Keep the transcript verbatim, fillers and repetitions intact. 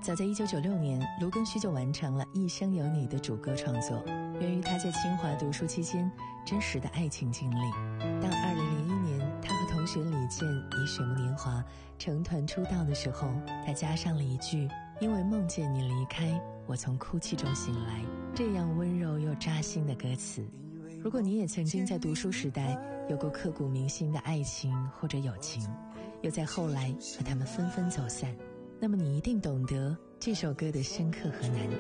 早在一九九六年，卢庚戌就完成了《一生有你》的主歌创作，源于他在清华读书期间真实的爱情经历。当二零零一年他和同学李健以水木年华成团出道的时候，他加上了一句：因为梦见你离开，我从哭泣中醒来，这样温柔又扎心的歌词。如果你也曾经在读书时代有过刻骨铭心的爱情或者友情，又在后来和他们纷纷走散，那么你一定懂得这首歌的深刻和难得。